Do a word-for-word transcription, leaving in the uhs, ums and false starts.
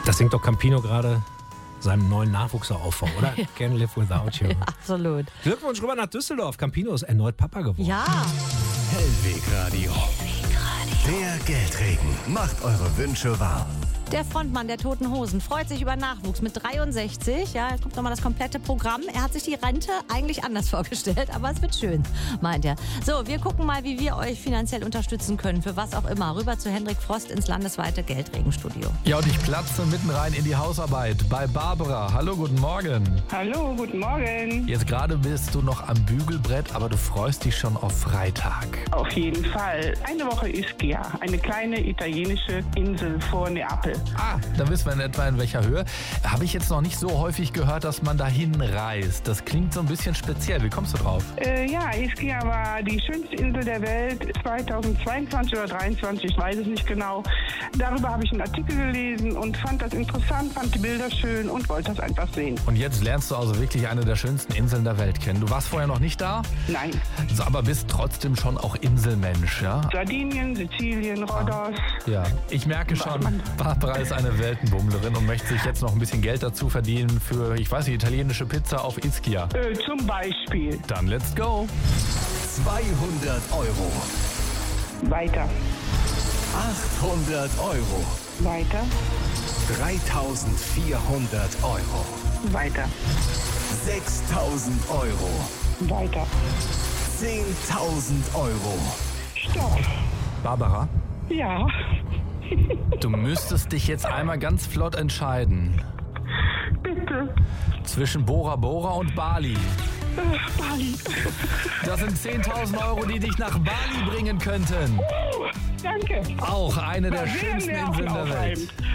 Das singt doch Campino gerade seinem neuen Nachwuchser auf, oder? Ja. Can't live without you. Ja, absolut. Glückwunsch rüber nach Düsseldorf. Campino ist erneut Papa geworden. Ja. Hellwegradio. Der Geldregen macht eure Wünsche wahr. Der Frontmann der Toten Hosen freut sich über Nachwuchs mit dreiundsechzig. Ja, jetzt kommt nochmal das komplette Programm. Er hat sich die Rente eigentlich anders vorgestellt, aber es wird schön, meint er. So, wir gucken mal, wie wir euch finanziell unterstützen können, für was auch immer. Rüber zu Hendrik Frost ins landesweite Geldregenstudio. Ja, und ich platze mitten rein in die Hausarbeit bei Barbara. Hallo, guten Morgen. Hallo, guten Morgen. Jetzt gerade bist du noch am Bügelbrett, aber du freust dich schon auf Freitag. Auf jeden Fall. Eine Woche Ischia, eine kleine italienische Insel vor Neapel. Ah, da wissen wir in etwa in welcher Höhe. Habe ich jetzt noch nicht so häufig gehört, dass man dahin reist. Das klingt so ein bisschen speziell. Wie kommst du drauf? Äh, ja, Ischia war die schönste Insel der Welt zweitausendzweiundzwanzig oder dreiundzwanzig, ich weiß es nicht genau. Darüber habe ich einen Artikel gelesen und fand das interessant, fand die Bilder schön und wollte das einfach sehen. Und jetzt lernst du also wirklich eine der schönsten Inseln der Welt kennen. Du warst vorher noch nicht da? Nein. So, aber bist trotzdem schon auch Inselmensch, ja? Sardinien, Sizilien, Rhodos. Ja, ich merke schon, Barbara ist eine Weltenbummlerin und möchte sich jetzt noch ein bisschen Geld dazu verdienen für, ich weiß nicht, italienische Pizza auf Ischia. Äh, zum Beispiel. Dann let's go. zweihundert Euro. Weiter. achthundert Euro. Weiter. dreitausendvierhundert Euro. Weiter. sechstausend Euro. Weiter. zehntausend Euro. Stopp. Barbara, Ja. du müsstest dich jetzt einmal ganz flott entscheiden. Bitte. Zwischen Bora Bora und Bali. Ach, Bali. Das sind zehntausend Euro, die dich nach Bali bringen könnten. Danke. Auch eine der War sehr schönsten Inseln der Welt. nervenaufreibend.